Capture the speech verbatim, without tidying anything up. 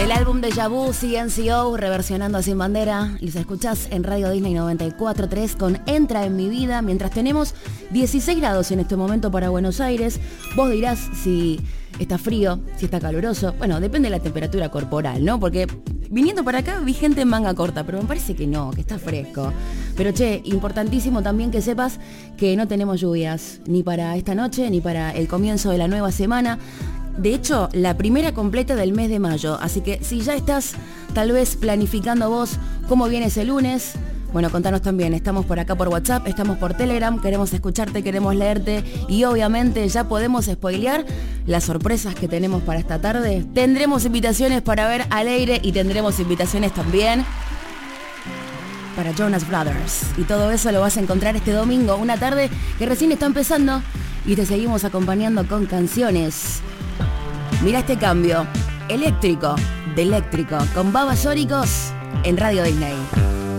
El álbum de Yabu, C N C O, reversionando a Sin Bandera. Los escuchás en Radio Disney noventa y cuatro punto tres con Entra en mi vida, mientras tenemos dieciséis grados en este momento para Buenos Aires. Vos dirás si está frío, si está caluroso. Bueno, depende de la temperatura corporal, ¿no? Porque viniendo para acá vi gente en manga corta, pero me parece que no, que está fresco. Pero che, importantísimo también que sepas que no tenemos lluvias, ni para esta noche, ni para el comienzo de la nueva semana. De hecho, la primera completa del mes de mayo. Así que si ya estás tal vez planificando vos cómo viene ese lunes, bueno, contanos también. Estamos por acá por WhatsApp, estamos por Telegram, queremos escucharte, queremos leerte y obviamente ya podemos spoilear las sorpresas que tenemos para esta tarde. Tendremos invitaciones para ver al aire y tendremos invitaciones también para Jonas Brothers. Y todo eso lo vas a encontrar este domingo, una tarde que recién está empezando y te seguimos acompañando con canciones. Mira este cambio, eléctrico, de eléctrico, con Babasónicos en Radio Disney.